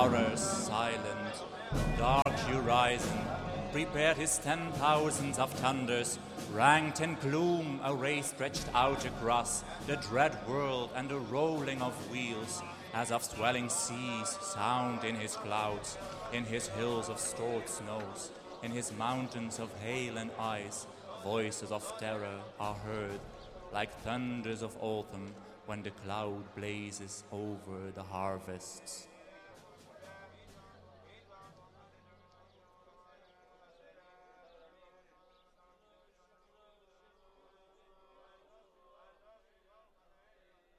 horror silent, dark horizon, prepared his 10,000s of thunders, ranked in gloom, a ray stretched out across the dread world, and the rolling of wheels, as of swelling seas, sound in his clouds, in his hills of stored snows, in his mountains of hail and ice. Voices of terror are heard, like thunders of autumn, when the cloud blazes over the harvests.